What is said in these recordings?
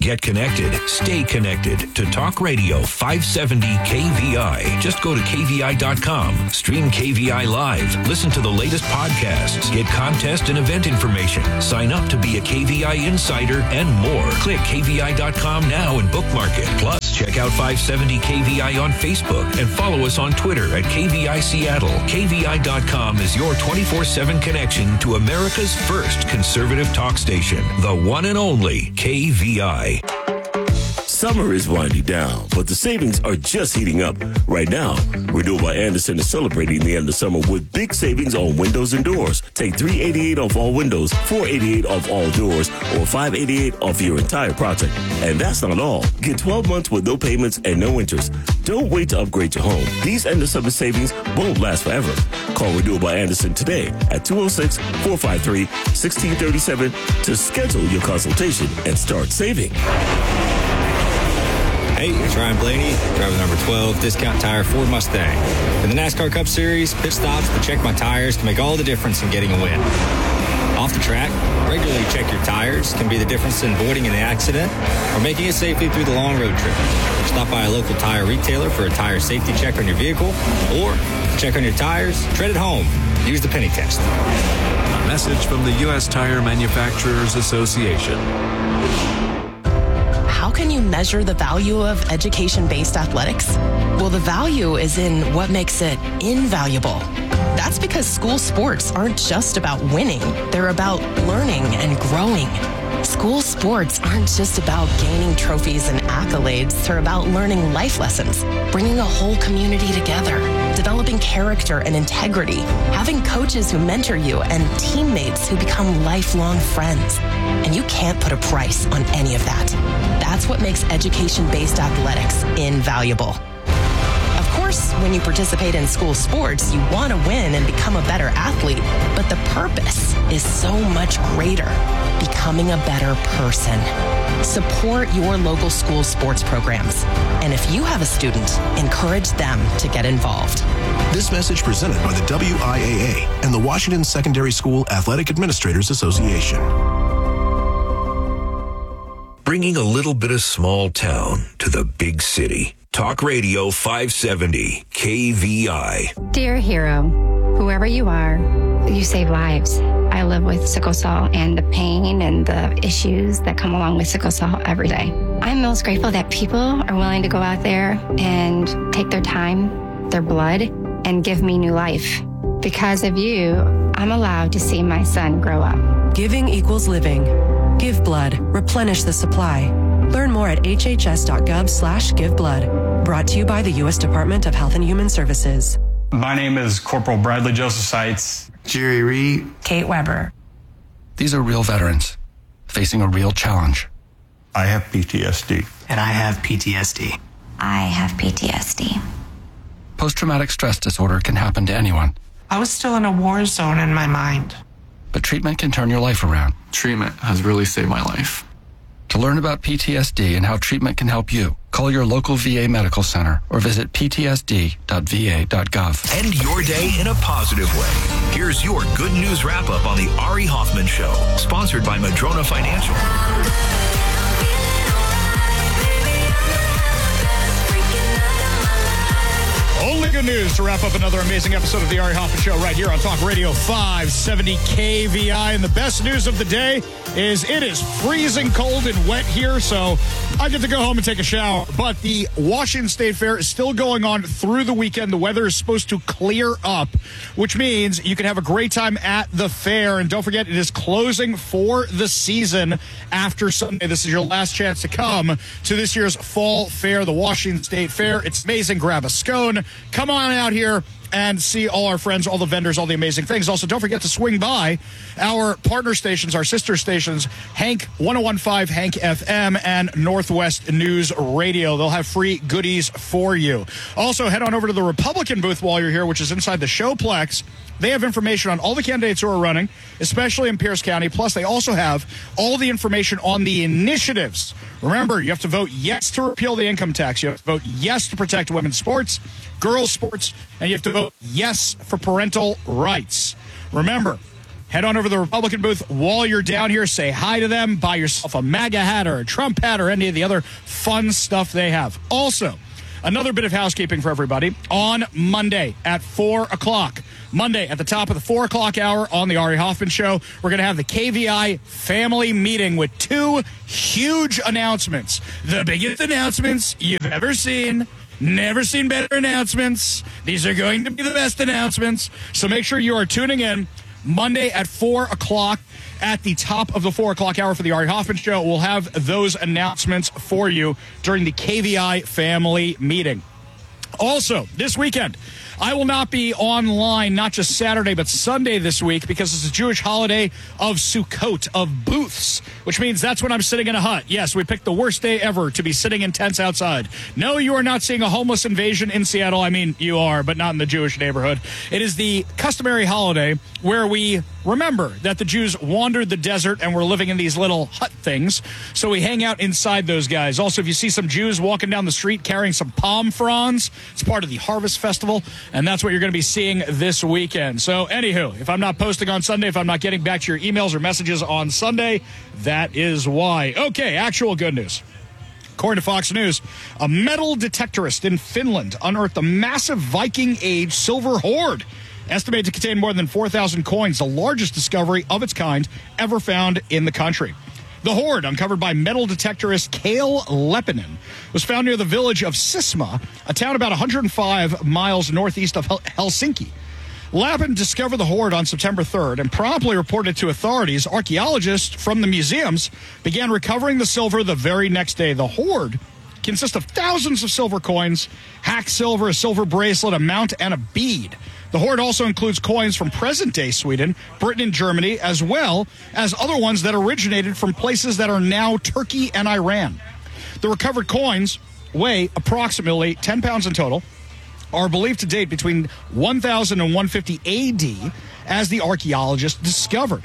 Get connected. Stay connected to Talk Radio 570 KVI. Just go to KVI.com. Stream KVI live. Listen to the latest podcasts. Get contest and event information. Sign up to be a KVI insider and more. Click KVI.com now and bookmark it. Plus, check out 570 KVI on Facebook and follow us on Twitter at KVI Seattle. KVI.com is your 24/7 connection to America's first conservative talk station, the one and only KVI. Summer is winding down, but the savings are just heating up. Right now, Renewal by Andersen is celebrating the end of summer with big savings on windows and doors. Take $388 off all windows, $488 off all doors, or $588 off your entire project. And that's not all. Get 12 months with no payments and no interest. Don't wait to upgrade your home. These end of summer savings won't last forever. Call Renewal by Andersen today at 206-453-1637 to schedule your consultation and start saving. Hey, it's Ryan Blaney, driver number 12, Discount Tire Ford Mustang. In the NASCAR Cup Series, pit stops to check my tires can make all the difference in getting a win. Off the track, regularly check your tires can be the difference in avoiding an accident or making it safely through the long road trip. Stop by a local tire retailer for a tire safety check on your vehicle or check on your tires, tread at home. Use the penny test. A message from the U.S. Tire Manufacturers Association. How can you measure the value of education-based athletics? Well, the value is in what makes it invaluable. That's because school sports aren't just about winning. They're about learning and growing. School sports aren't just about gaining trophies and accolades. They're about learning life lessons, bringing a whole community together, developing character and integrity, having coaches who mentor you, and teammates who become lifelong friends. And you can't put a price on any of that. That's what makes education-based athletics invaluable. Of course, when you participate in school sports, you want to win and become a better athlete, but the purpose is so much greater, becoming a better person. Support your local school sports programs. And if you have a student, encourage them to get involved. This message presented by the WIAA and the Washington Secondary School Athletic Administrators Association. Bringing a little bit of small town to the big city. Talk Radio 570 KVI. Dear hero, whoever you are, you save lives. I live with sickle cell and the pain and the issues that come along with sickle cell every day. I'm most grateful that people are willing to go out there and take their time, their blood, and give me new life. Because of you, I'm allowed to see my son grow up. Giving equals living. Give blood. Replenish the supply. Learn more at hhs.gov/giveblood. Brought to you by the U.S. Department of Health and Human Services. My name is Corporal Bradley Joseph Seitz. Jerry Reed. Kate Weber. These are real veterans facing a real challenge. I have PTSD. And I have PTSD. I have PTSD. Post-traumatic stress disorder can happen to anyone. I was still in a war zone in my mind. But treatment can turn your life around. Treatment has really saved my life. To learn about PTSD and how treatment can help you, call your local VA medical center or visit ptsd.va.gov. End your day in a positive way. Here's your good news wrap-up on the Ari Hoffman Show, sponsored by Madrona Financial. Only good news to wrap up another amazing episode of the Ari Hoffman Show right here on Talk Radio 570 KVI. And the best news of the day is it is freezing cold and wet here, so I get to go home and take a shower. But the Washington State Fair is still going on through the weekend. The weather is supposed to clear up, which means you can have a great time at the fair. And don't forget, it is closing for the season after Sunday. This is your last chance to come to this year's Fall Fair, the Washington State Fair. It's amazing. Grab a scone. Come on out here and see all our friends, all the vendors, all the amazing things. Also, don't forget to swing by our partner stations, our sister stations, Hank 101.5, Hank FM, and Northwest News Radio. They'll have free goodies for you. Also, head on over to the Republican booth while you're here, which is inside the Showplex. They have information on all the candidates who are running, especially in Pierce County. Plus, they also have all the information on the initiatives. Remember, you have to vote yes to repeal the income tax. You have to vote yes to protect women's sports, girls' sports, and you have to vote yes for parental rights. Remember, Head on over to the Republican booth while you're down here. Say hi to them. Buy yourself a MAGA hat or a Trump hat or any of the other fun stuff they have. Also, another bit of housekeeping for everybody. On Monday at 4 o'clock. Monday at the top of the 4 o'clock hour on the Ari Hoffman Show, we're going to have the KVI family meeting with 2 huge announcements. The biggest announcements you've ever seen. Never seen better announcements. These are going to be the best announcements. So make sure you are tuning in Monday at 4 o'clock at the top of the 4 o'clock hour for the Ari Hoffman Show. We'll have those announcements for you during the KVI family meeting. Also, this weekend, I will not be online, not just Saturday, but Sunday this week, because it's a Jewish holiday of Sukkot, of booths, which means that's when I'm sitting in a hut. Yes, we picked the worst day ever to be sitting in tents outside. No, you are not seeing a homeless invasion in Seattle. I mean, you are, but not in the Jewish neighborhood. It is the customary holiday where we remember that the Jews wandered the desert and were living in these little hut things, so we hang out inside those guys. Also, if you see some Jews walking down the street carrying some palm fronds, it's part of the Harvest Festival, and that's what you're going to be seeing this weekend. So, anywho, if I'm not posting on Sunday, if I'm not getting back to your emails or messages on Sunday, that is why. Okay, actual good news. According to Fox News, a metal detectorist in Finland unearthed a massive Viking-age silver hoard, estimated to contain more than 4,000 coins, the largest discovery of its kind ever found in the country. The hoard, uncovered by metal detectorist Kale Leppinen, was found near the village of Sisma, a town about 105 miles northeast of Helsinki. Lappin discovered the hoard on September 3rd and promptly reported to authorities. Archaeologists from the museums began recovering the silver the very next day. The hoard consists of thousands of silver coins, hack silver, a silver bracelet, a mount, and a bead. The hoard also includes coins from present-day Sweden, Britain, and Germany, as well as other ones that originated from places that are now Turkey and Iran. The recovered coins weigh approximately 10 pounds in total, are believed to date between 1000 and 150 AD, as the archaeologists discovered.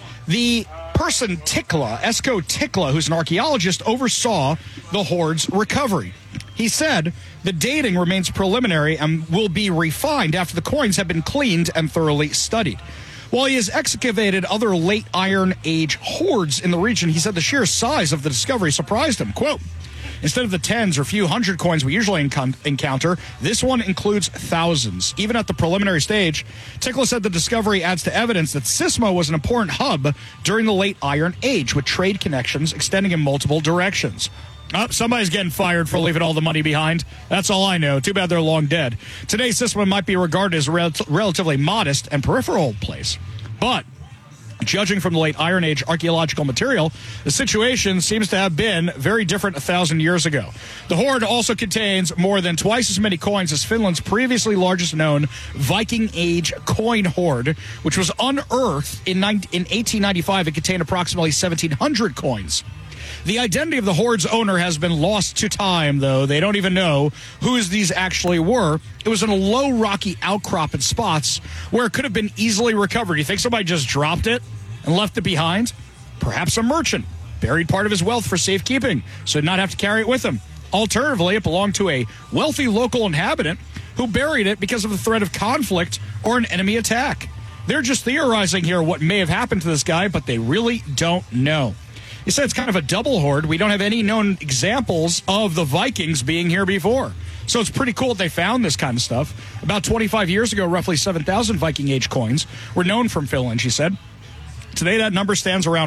The person Esko Tikla, who's an archaeologist, oversaw the hoard's recovery. He said the dating remains preliminary and will be refined after the coins have been cleaned and thoroughly studied. While he has excavated other late Iron Age hoards in the region, he said the sheer size of the discovery surprised him. Quote, instead of the tens or few hundred coins we usually encounter, this one includes thousands. Even at the preliminary stage, Tikla said the discovery adds to evidence that Sisma was an important hub during the late Iron Age, with trade connections extending in multiple directions. Oh, somebody's getting fired for leaving all the money behind. That's all I know. Too bad they're long dead. Today, Sisma might be regarded as a relatively modest and peripheral place. But judging from the late Iron Age archaeological material, the situation seems to have been very different 1,000 years ago. The hoard also contains more than twice as many coins as Finland's previously largest known Viking Age coin hoard, which was unearthed in 1895. It contained approximately 1,700 coins. The identity of the hoard's owner has been lost to time, though. They don't even know whose these actually were. It was in a low, rocky outcrop in spots where it could have been easily recovered. You think somebody just dropped it and left it behind? Perhaps a merchant buried part of his wealth for safekeeping, so did not have to carry it with him. Alternatively, it belonged to a wealthy local inhabitant who buried it because of the threat of conflict or an enemy attack. They're just theorizing here what may have happened to this guy, but they really don't know. He said it's kind of a double hoard. We don't have any known examples of the Vikings being here before. So it's pretty cool that they found this kind of stuff. About 25 years ago, roughly 7,000 Viking Age coins were known from Finland, she said. Today, that number stands around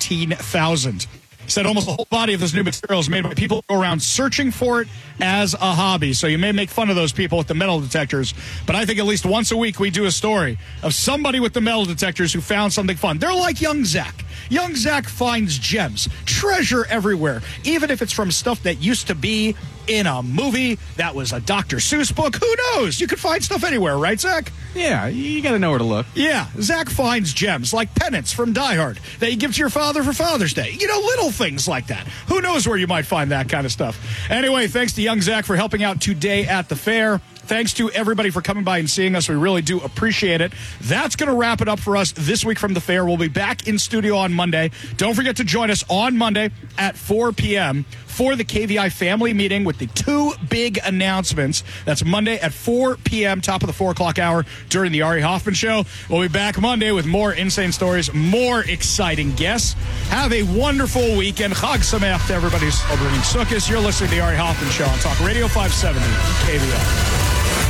14,000. He said almost the whole body of this new material is made by people who go around searching for it as a hobby. So you may make fun of those people with the metal detectors, but I think at least once a week we do a story of somebody with the metal detectors who found something fun. They're like young Zach. Young Zach finds gems, treasure everywhere, even if it's from stuff that used to be in a movie that was a Dr. Seuss book. Who knows? You could find stuff anywhere, right, Zach? Yeah, you got to know where to look. Yeah, Zach finds gems like pennants from Die Hard that you give to your father for Father's Day. You know, little things like that. Who knows where you might find that kind of stuff? Anyway, thanks to young Zach for helping out today at the fair. thanks to everybody for coming by and seeing us. We really do appreciate it. That's going to wrap it up for us this week from the fair. We'll be back in studio on Monday. Don't forget to join us on Monday at 4 p.m. for the KVI family meeting with the 2 big announcements. That's Monday at 4 p.m., top of the 4 o'clock hour during the Ari Hoffman Show. We'll be back Monday with more insane stories, more exciting guests. Have a wonderful weekend. Chag Sameach to everybody who's celebrating Sukkot. You're listening to the Ari Hoffman Show on Talk Radio 570 KVI.